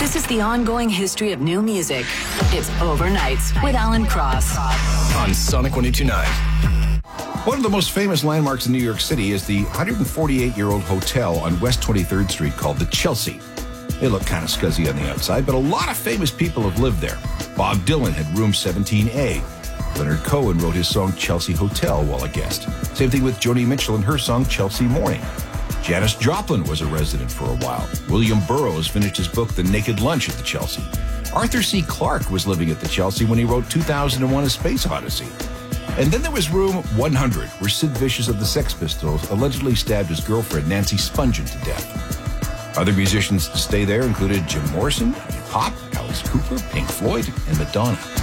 This is the ongoing history of new music. It's Overnights with Alan Cross on Sonic 102.9. One of the most famous landmarks in New York City is the 148-year-old hotel on West 23rd Street called the Chelsea. They look kind of scuzzy on the outside, but a lot of famous people have lived there. Bob Dylan had room 17A. Leonard Cohen wrote his song Chelsea Hotel while a guest. Same thing with Joni Mitchell and her song Chelsea Morning. Janis Joplin was a resident for a while. William Burroughs finished his book The Naked Lunch at the Chelsea. Arthur C. Clarke was living at the Chelsea when he wrote 2001: A Space Odyssey. And then there was room 100, where Sid Vicious of the Sex Pistols allegedly stabbed his girlfriend Nancy Spungen to death. Other musicians to stay there included Jim Morrison, Pop, Alice Cooper, Pink Floyd, and Madonna.